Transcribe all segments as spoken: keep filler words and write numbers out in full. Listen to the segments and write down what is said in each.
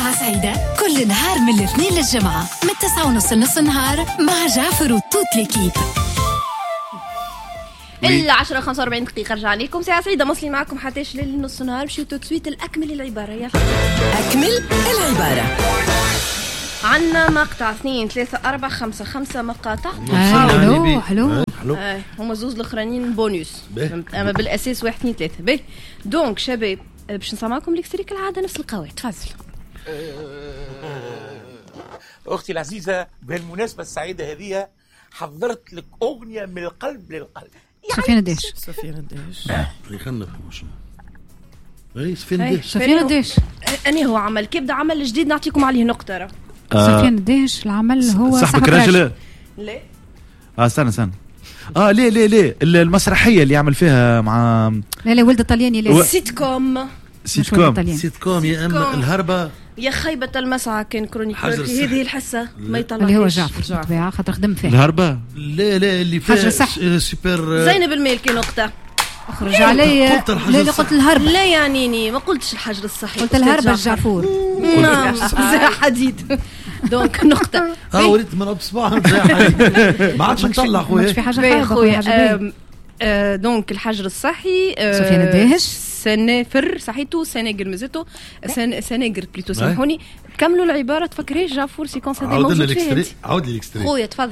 جمعة سعيدة كل نهار من الاثنين للجمعة من تسعة ونص لنص النهار مع جعفر وتوت ليكيب. إلا عشرة خمسة وأربعين دقيقة رجع عليكم ساعة سعيدة مصلي معكم حتى ليل نص النهار. مشيو توتسويت الأكمل العبارة. يلا أكمل العبارة. عنا مقطع اثنين ثلاثة أربعة خمسة خمسة مقاطع. حلو حلو حلو. آه هما زوز الأخرانيين بونيوس أما بالأساس واحد اثنين ثلاثة. باهي دونك شباب باش نسمعكم ليكستري كالعادة نفس القواعد. تفضل. أختي العزيزة بهالمناسبة السعيدة هذه حضرت لك أغنية من القلب للقلب. سفينة ديش. سفينة ديش. خلنا نفهموا شنو. اي سفينة ديش. سفينة ديش. أني هو عمل كبد عمل جديد نعطيكم عليه نقطة. راه. سفينة ديش العمل هو صاحبك راجل. لا. اه استنى استنى. اه ليه ليه ليه المسرحية اللي يعمل فيها مع لا لا ولد طلياني ليه. سيت كوم. سيت كوم. سيت كوم يا اما الهربة يا خيبة المسعى كان كرونيكور في هذه الحصة ما يطلع اللي هو جعفر بالطبيعة خاطر خدم فيه الهربة. لا لا اللي فيها سوبر زينب المالكي نقطة. اخرج علي. لا لا قلت الهرب. لا يعنيني ما قلتش الحجر الصحي قلت الهرب الجعفور. نعم زي حديد. دونك نقطة. اه وليت من بصباح زي حديد ما عادش نطلع خويا. في حاجة خويا. دونك الحجر الصحي سفينة ديش سنافر صحيتو سناجر مزيتو سن سناجر بليتو سامحوني. كملوا العبارة تفكريش جعفور سيكونس هذا موجود فيه. عاود لي الاكستري خويا تفضل.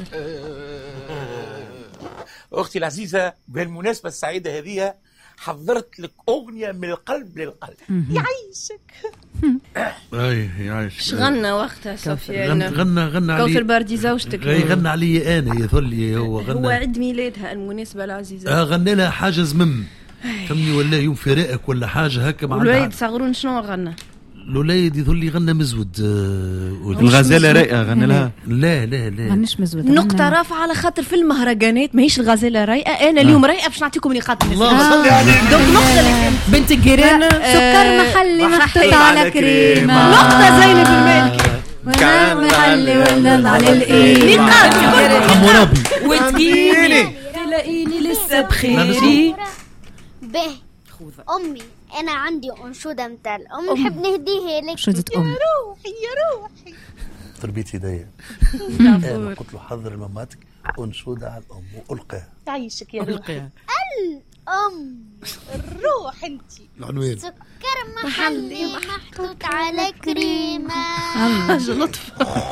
أختي العزيزة بهالمناسبة السعيدة هذه حضرت لك أغنية من القلب للقلب. يعيشك. اي يعيش. شغلنا وقتها سفيان. غنى غنى علي كوثر باردي زوجتك. غنى علي انا يثلي هو غنى. هو عيد ميلادها المناسبة العزيزة. اه غنى لها حاجة زمم فهمني ولا يوم فراقك ولا حاجة هكا. مع الوليد صغرون شنو غنى؟ الوليد يظل غنى مزود. آه الغزالة رايقة غنى لها. لا لا لا غنش مزود. نقطة رافعة على خاطر في المهرجانات ماهيش الغزالة رايقة. أنا اليوم رايقة باش نعطيكم نقاط. الله صلي عليك. دونك نقطة لك بنت الجيران سكر محلي محطوط على كريمة. نقطة زينب المالكي. كان محلي ولنا على الإيه. نقاط حمورابي وتجيني تلاقيني لسه بخيري. به أمي أنا عندي أنشودة متاع الأم نحب نهديها لك. أنشودة أم. يا روحي يا روحي. تربيت يديا. أنا قلت له حضر لماماتك أنشودة على الأم وألقاها. تعيشك يا روحي. الأم الروح أنتي. العنوان. سكر محلي محطوط على كريمة. حاجة لطف.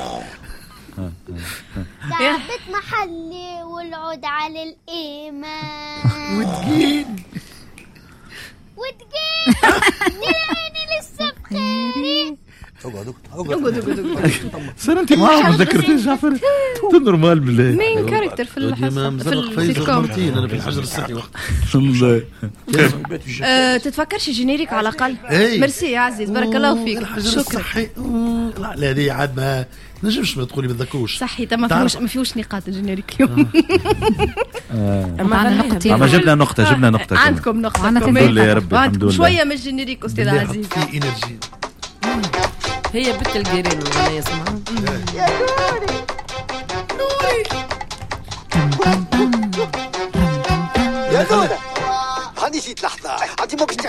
تعبت محلي والعود على القيمة. وتجين. وتجين نلاقيني لسه بخيري. اقعد اقعد اقعد صار انت معاهم ذكرتي جعفر نورمال بالله. مين كاركتر في الحصة في السيتكوم. انا في الحجر الصحي وقت والله. تتفكرش جينيريك على الأقل. ميرسي يا عزيز بارك الله فيك. الحجر الصحي. لا هذه عاد ما نجمش ما تقولي ما تذكروش. صحي تما ما فيهوش ما فيهوش نقاط الجينيريك اليوم. معنا نقطتين. اما جبنا نقطة جبنا نقطة. عندكم نقطة. الحمد لله يا رب الحمد لله. شوية من الجينيريك أستاذ عزيز. في إنرجي. هي بنت الجيران ولا يسمع. يا نوري نوري يا دودة هاني جيت لحظة عندي موقف